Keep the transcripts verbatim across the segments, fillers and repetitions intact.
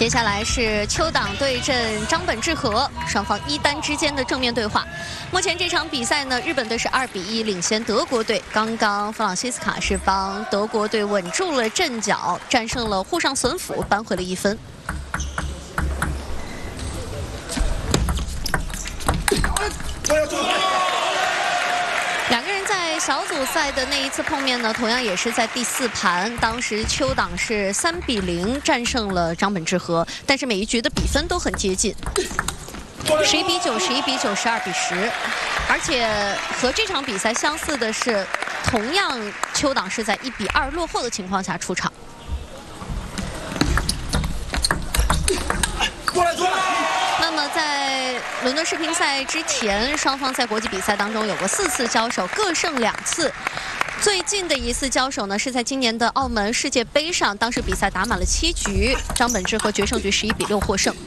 接下来是邱党对阵张本智和，双方一单之间的正面对话。目前这场比赛呢，日本队是二比一领先德国队。刚刚弗朗西斯卡是帮德国队稳住了阵脚，战胜了沪上隼辅，扳回了一分。 两个人在小组赛的那一次碰面呢，同样也是在第四盘，当时邱党是三比零战胜了张本智和，但是每一局的比分都很接近，十一比九、十一比九、十二比十，而且和这场比赛相似的是，同样邱党是在一比二落后的情况下出场。 那么在伦敦世乒赛之前，双方在国际比赛当中有过四次交手，各胜两次。最近的一次交手呢，是在今年的澳门世界杯上，当时比赛打满了七局，张本智和决胜局十一比六获胜。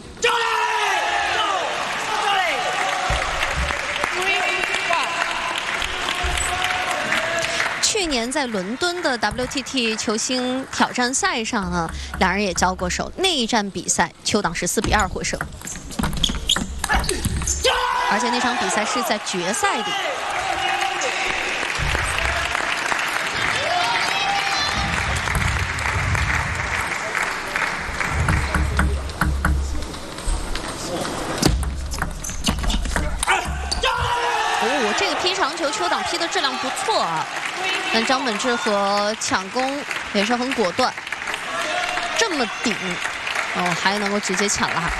去年在伦敦的 W T T 球星挑战赛上啊，两人也交过手。那一战比赛，邱党是四比二获胜。 而且那场比赛是在决赛里。哦，这个劈长球，邱党劈的质量不错啊。但张本智和抢攻也是很果断，这么顶，哦，还能够直接抢拉。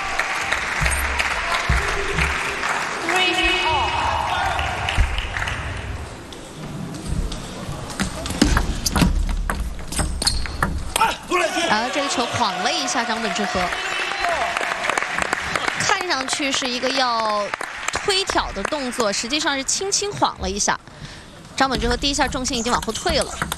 然后这个球晃了一下张本智和，看上去是一个要推挑的动作，实际上是轻轻晃了一下。张本智和第一下重心已经往后退了。